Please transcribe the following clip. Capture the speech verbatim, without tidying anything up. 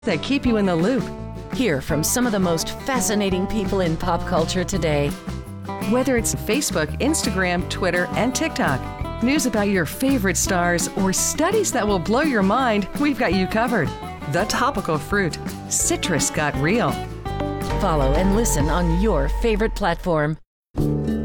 that keep you in the loop. Hear from some of the most fascinating people in pop culture today. Whether it's Facebook, Instagram, Twitter, and TikTok, news about your favorite stars, or studies that will blow your mind, we've got you covered. The Topical Fruit. Citrus got real. Follow and listen on your favorite platform.